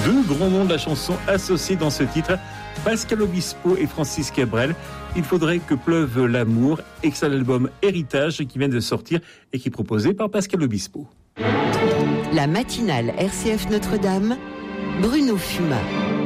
Deux grands noms de la chanson associés dans ce titre, Pascal Obispo et Francis Cabrel. Il faudrait que pleuve l'amour, extrait de l'album Héritage qui vient de sortir et qui est proposé par Pascal Obispo. La matinale RCF Notre-Dame, Bruno Fumat.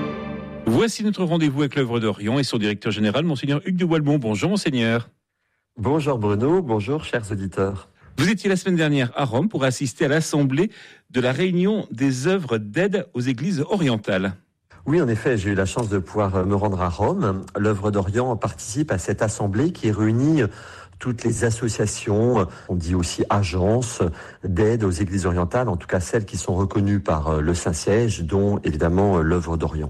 Voici notre rendez-vous avec l'œuvre d'Orient et son directeur général, Monseigneur Hugues de Walmont. Bonjour Monseigneur. Bonjour Bruno, bonjour chers auditeurs. Vous étiez la semaine dernière à Rome pour assister à l'assemblée de la réunion des œuvres d'aide aux églises orientales. Oui, en effet, j'ai eu la chance de pouvoir me rendre à Rome. L'œuvre d'Orient participe à cette assemblée qui réunit toutes les associations, on dit aussi agences d'aide aux églises orientales, en tout cas celles qui sont reconnues par le Saint-Siège, dont évidemment l'œuvre d'Orient.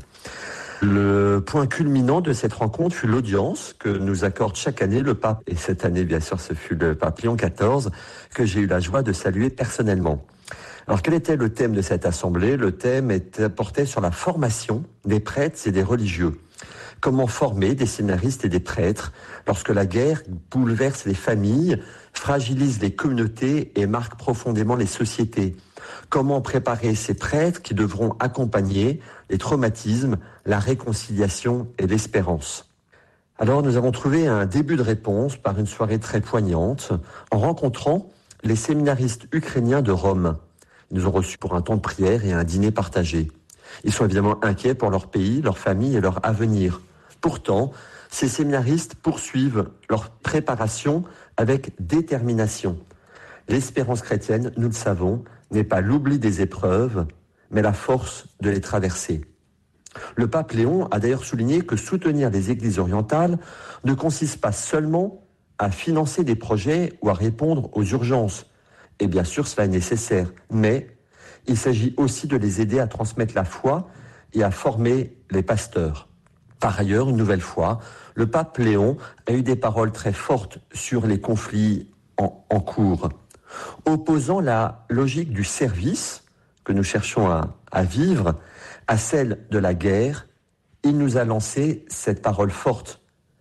Le point culminant de cette rencontre fut l'audience que nous accorde chaque année le pape. Et cette année, bien sûr, ce fut le pape Léon XIV que j'ai eu la joie de saluer personnellement. Alors, quel était le thème de cette assemblée ? Le thème portait sur la formation des prêtres et des religieux. Comment former des séminaristes et des prêtres lorsque la guerre bouleverse les familles, fragilise les communautés et marque profondément les sociétés ? Comment préparer ces prêtres qui devront accompagner les traumatismes, la réconciliation et l'espérance ? Alors nous avons trouvé un début de réponse par une soirée très poignante en rencontrant les séminaristes ukrainiens de Rome. Ils nous ont reçus pour un temps de prière et un dîner partagé. Ils sont évidemment inquiets pour leur pays, leur famille et leur avenir. Pourtant, ces séminaristes poursuivent leur préparation avec détermination. L'espérance chrétienne, nous le savons, n'est pas l'oubli des épreuves, mais la force de les traverser. Le pape Léon a d'ailleurs souligné que soutenir les églises orientales ne consiste pas seulement à financer des projets ou à répondre aux urgences. Et bien sûr, cela est nécessaire, mais il s'agit aussi de les aider à transmettre la foi et à former les pasteurs. Par ailleurs, une nouvelle fois, le pape Léon a eu des paroles très fortes sur les conflits en cours, opposant la logique du service que nous cherchons à vivre à celle de la guerre. Il nous a lancé cette parole forte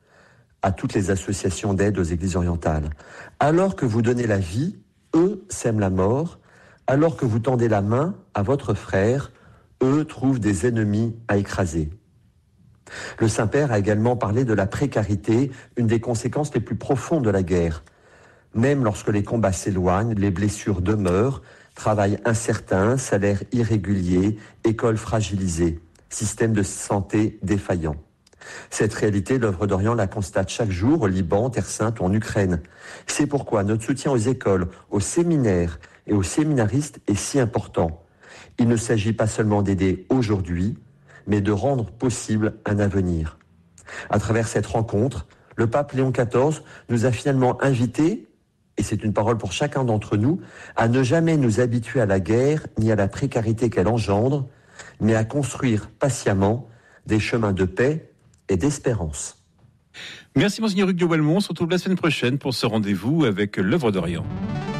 à toutes les associations d'aide aux églises orientales. Alors que vous donnez la vie, eux sèment la mort. Alors que vous tendez la main à votre frère, eux trouvent des ennemis à écraser. Le Saint-Père a également parlé de la précarité, une des conséquences les plus profondes de la guerre. Même lorsque les combats s'éloignent, les blessures demeurent, travail incertain, salaire irrégulier, école fragilisée, système de santé défaillant. Cette réalité, l'œuvre d'Orient la constate chaque jour au Liban, Terre Sainte ou en Ukraine. C'est pourquoi notre soutien aux écoles, aux séminaires et aux séminaristes est si important. Il ne s'agit pas seulement d'aider aujourd'hui, mais de rendre possible un avenir. À travers cette rencontre, le pape Léon XIV nous a finalement invités, et c'est une parole pour chacun d'entre nous, à ne jamais nous habituer à la guerre ni à la précarité qu'elle engendre, mais à construire patiemment des chemins de paix et d'espérance. Merci Monseigneur Hugues de Walmont. On se retrouve la semaine prochaine pour ce rendez-vous avec l'œuvre d'Orient.